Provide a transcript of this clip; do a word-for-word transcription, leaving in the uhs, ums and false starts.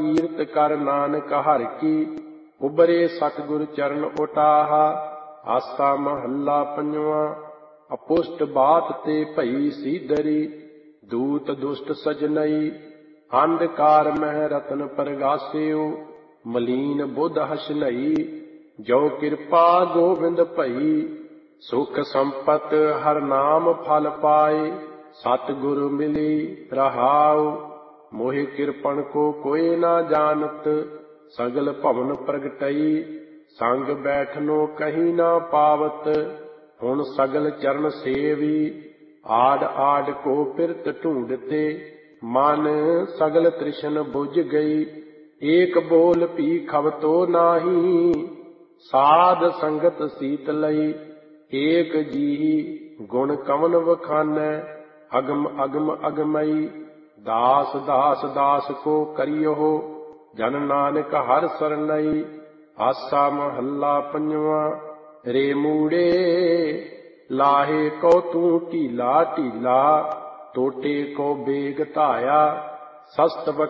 ਕੀਰਤ ਕਰ ਨਾਨਕ ਹਰਿ ਕੀ, ਉਬਰੇ ਸਤਿਗੁਰ ਚਰਨ ਉਟਾਹਾ। ਆਸਾ ਮਹੱਲਾ ਪੰਜਵਾਂ। ਅਪੁਸ਼ਟ ਬਾਤ ਤੇ ਭਈ ਸੀਦਰੀ, ਦੂਤ ਦੁਸ਼ਟ ਸਜਨਈ। ਅੰਧਕਾਰ ਮਹਿ ਰਤਨ ਪ੍ਰਗਾਸਿਓ, ਮਲੀਨ ਬੁੱਧ ਹਸਨਈ। ਜੋ ਕਿਰਪਾ ਗੋਬਿੰਦ ਭਈ, ਸੁਖ ਸੰਪਤ ਹਰ ਨਾਮ ਫਲ ਪਾਏ। ਸਤਿਗੁਰ ਮਿਲੀ ਰਹਾਉ, ਮੋਹਿ ਕਿਰਪਨ ਕੋ ਕੋਇ ਨਾ ਜਾਣਤ। ਸਗਲ ਭਵਨ ਪ੍ਰਗਟਈ, ਸੰਗ ਬੈਠਨੋ ਕਹੀ ਨਾ ਪਾਵਤ। ਹੁਣ ਸਗਲ ਚਰਨ ਸੇਵੀ, ਆਡ ਆਡ ਕੋ ਪਿਰਤ ਢੂੰਡਤੇ। ਮਨ ਸਗਲ ਤ੍ਰਿਸ਼ਨ ਬੁਝ ਗਈ, ਏਕ ਬੋਲ ਭੀ ਖਵਤੋ ਨਾਹੀ। ਸਾਧ ਸੰਗਤ ਸੀਤ ਲਈ, ਏਕ ਜੀਹੀ ਗੁਣ ਕਵਨ ਵਖਾਨੈ। ਅਗਮ ਅਗਮ ਅਗਮਈ, ਦਾਸ ਦਾਸ ਦਾਸ ਕੋ ਕਰਿਓ। ਜਨ ਨਾਨਕ ਹਰਿ ਸਰਣਈ। ਆਸਾ ਮਹੱਲਾ ਪੰਜਵਾਂ। ਰੇ ਮੂੜੇ ਲਾਹੇ ਕੋ ਤੂੰ ਢੀਲਾ ਢੀਲਾ, ਟੋਟੇ ਕੋ ਬੇਗ ਧਾਇਆ। ਸਸਤ